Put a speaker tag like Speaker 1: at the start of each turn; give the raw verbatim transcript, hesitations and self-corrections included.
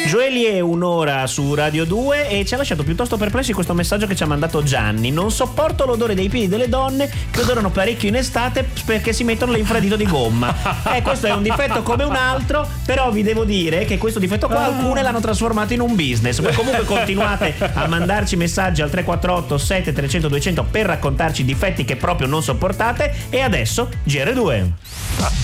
Speaker 1: Joely è un'ora su Radio due e ci ha lasciato piuttosto perplessi questo messaggio che ci ha mandato Gianni. Non sopporto l'odore dei piedi delle donne che odorano parecchio in estate perché si mettono l'infradito di gomma. Eh, questo è un difetto come un altro, però vi devo dire che questo difetto qua alcune l'hanno trasformato in un business. Poi comunque continuate a mandarci messaggi al tre quattro otto sette trecento duecento per raccontarci difetti che proprio non sopportate. E adesso G R due.